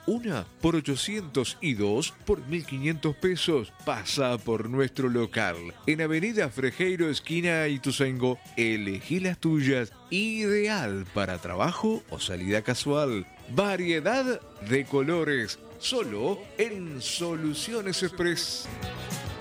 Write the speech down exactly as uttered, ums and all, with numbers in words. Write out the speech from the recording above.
una por ochocientos y dos por mil quinientos pesos. Pasa por nuestro local en Avenida Frejeiro, esquina Ituzaingó. Elegí las tuyas, ideal para trabajo o salida casual. Variedad de colores, solo en Soluciones Express.